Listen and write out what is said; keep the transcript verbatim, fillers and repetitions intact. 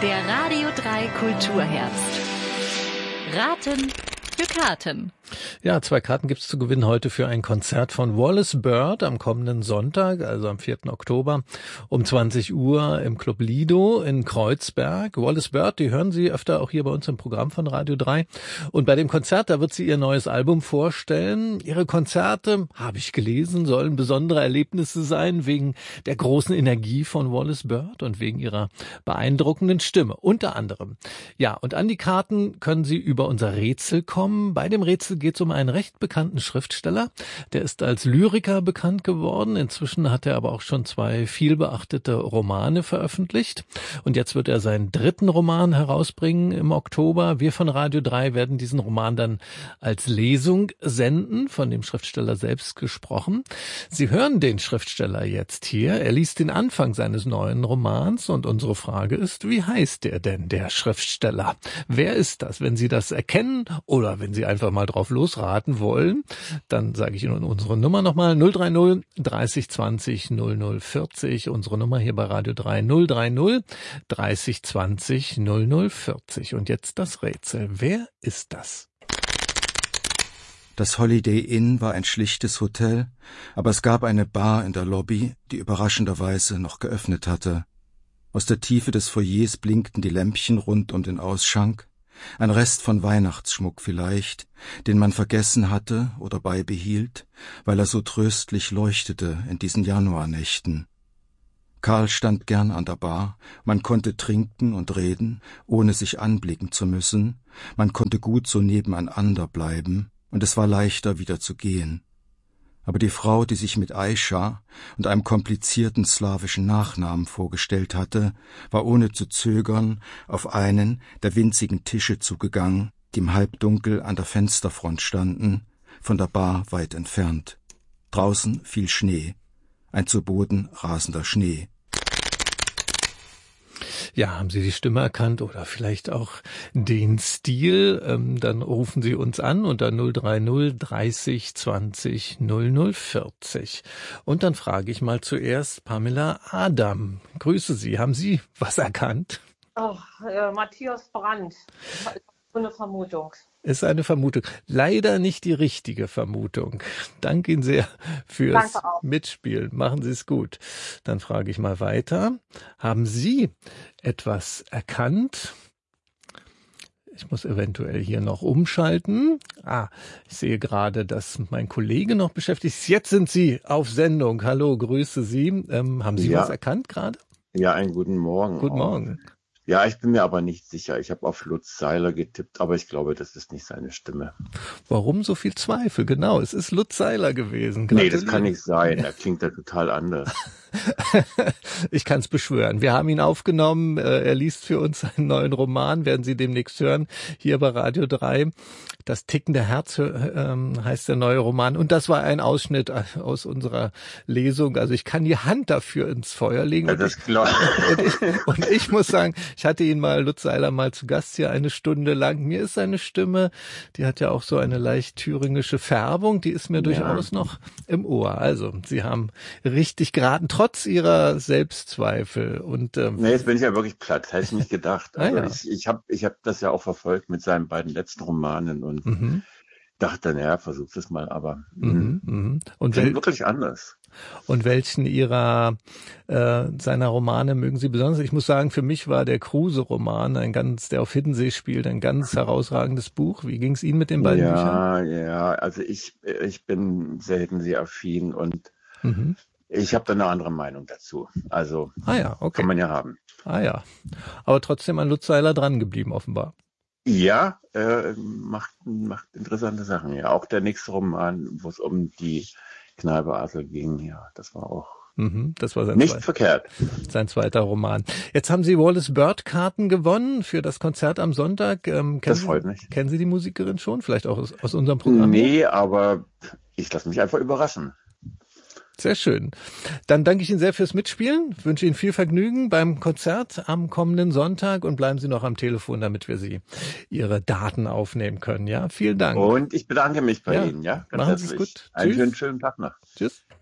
Der Radio drei Kulturherbst. Raten für Karten. Ja, zwei Karten gibt's zu gewinnen heute für ein Konzert von Wallace Bird am kommenden Sonntag, also am vierten Oktober um zwanzig Uhr im Club Lido in Kreuzberg. Wallace Bird, die hören Sie öfter auch hier bei uns im Programm von Radio drei. Und bei dem Konzert, da wird sie ihr neues Album vorstellen. Ihre Konzerte, habe ich gelesen, sollen besondere Erlebnisse sein wegen der großen Energie von Wallace Bird und wegen ihrer beeindruckenden Stimme, unter anderem. Ja, und an die Karten können Sie über unser Rätsel kommen. Bei dem Rätsel geht es um einen recht bekannten Schriftsteller. Der ist als Lyriker bekannt geworden. Inzwischen hat er aber auch schon zwei vielbeachtete Romane veröffentlicht. Und jetzt wird er seinen dritten Roman herausbringen im Oktober. Wir von Radio drei werden diesen Roman dann als Lesung senden, von dem Schriftsteller selbst gesprochen. Sie hören den Schriftsteller jetzt hier. Er liest den Anfang seines neuen Romans und unsere Frage ist, wie heißt der denn, der Schriftsteller? Wer ist das? Wenn Sie das erkennen oder wenn Sie einfach mal drauf losraten wollen, dann sage ich Ihnen unsere Nummer nochmal, null drei null dreißig zwanzig null null vierzig, unsere Nummer hier bei Radio drei, null drei null dreißig zwanzig null null vierzig. Und jetzt das Rätsel. Wer ist das? Das Holiday Inn war ein schlichtes Hotel, aber es gab eine Bar in der Lobby, die überraschenderweise noch geöffnet hatte. Aus der Tiefe des Foyers blinkten die Lämpchen rund um den Ausschank, ein Rest von Weihnachtsschmuck vielleicht, den man vergessen hatte oder beibehielt, weil er so tröstlich leuchtete in diesen Januarnächten. Karl stand gern an der Bar, man konnte trinken und reden, ohne sich anblicken zu müssen, man konnte gut so nebeneinander bleiben, und es war leichter wieder zu gehen. Aber die Frau, die sich mit Aisha und einem komplizierten slawischen Nachnamen vorgestellt hatte, war ohne zu zögern auf einen der winzigen Tische zugegangen, die im Halbdunkel an der Fensterfront standen, von der Bar weit entfernt. Draußen fiel Schnee, ein zu Boden rasender Schnee. Ja, haben Sie die Stimme erkannt oder vielleicht auch den Stil? Ähm, dann rufen Sie uns an unter null drei null dreißig zwanzig null null vierzig. Und dann frage ich mal zuerst Pamela Adam. Grüße Sie. Haben Sie was erkannt? Oh, äh, Matthias Brandt. Das ist so eine Vermutung. Ist eine Vermutung. Leider nicht die richtige Vermutung. Danke Ihnen sehr fürs Mitspielen. Machen Sie es gut. Dann frage ich mal weiter. Haben Sie etwas erkannt? Ich muss eventuell hier noch umschalten. Ah, ich sehe gerade, dass mein Kollege noch beschäftigt ist. Jetzt sind Sie auf Sendung. Hallo, grüße Sie. Ähm, haben Sie ja. was erkannt gerade? Ja, einen guten Morgen. Guten Morgen. Ja, ich bin mir aber nicht sicher. Ich habe auf Lutz Seiler getippt, aber ich glaube, das ist nicht seine Stimme. Warum so viel Zweifel? Genau, es ist Lutz Seiler gewesen. Nee, das kann nicht sein. Er klingt ja total anders. Ich kann es beschwören. Wir haben ihn aufgenommen. Er liest für uns einen neuen Roman, werden Sie demnächst hören, hier bei Radio drei. Das tickende Herz ähm, heißt der neue Roman. Und das war ein Ausschnitt aus unserer Lesung. Also ich kann die Hand dafür ins Feuer legen. Ja, das glaube und, ich, und ich muss sagen, ich hatte ihn mal, Lutz Seiler, mal zu Gast hier eine Stunde lang. Mir ist seine Stimme, die hat ja auch so eine leicht thüringische Färbung, die ist mir ja. durchaus noch im Ohr. Also Sie haben richtig geraten, trotz Ihrer Selbstzweifel. Und ähm, nee, jetzt bin ich ja wirklich platt, hätte ich nicht gedacht. Also ah, ja. ich ich habe ich hab das ja auch verfolgt mit seinen beiden letzten Romanen und Mhm. dachte, naja, versuch es mal, aber Mhm, mhm. Und klingt wel- wirklich anders. Und welchen ihrer äh, seiner Romane mögen Sie besonders? Ich muss sagen, für mich war der Kruse-Roman, ein ganz, der auf Hiddensee spielt, ein ganz herausragendes Buch. Wie ging es Ihnen mit den beiden ja, Büchern? Ja, ja, also ich, ich bin sehr Hiddensee-affin und Mhm. ich habe da eine andere Meinung dazu. Also Ah ja, okay. kann man ja haben. Ah ja, aber trotzdem an Lutz Seiler dran geblieben offenbar. Ja, äh, macht, macht interessante Sachen. Ja, auch der nächste Roman, wo es um die Kneipe Adel ging, ja, das war auch Mhm, das war sein, nicht zweit, verkehrt. sein zweiter Roman. Jetzt haben Sie Wallace Bird Karten gewonnen für das Konzert am Sonntag. Ähm, Das kennen freut Sie, mich. Kennen Sie die Musikerin schon? Vielleicht auch aus, aus unserem Programm? Nee, aber ich lasse mich einfach überraschen. Sehr schön. Dann danke ich Ihnen sehr fürs Mitspielen, wünsche Ihnen viel Vergnügen beim Konzert am kommenden Sonntag und bleiben Sie noch am Telefon, damit wir Sie Ihre Daten aufnehmen können. Ja, vielen Dank. Und ich bedanke mich bei Ja, Ihnen. Ja, ganz machen Sie es herzlich. gut. Einen Tschüss. schönen, schönen Tag noch. Tschüss.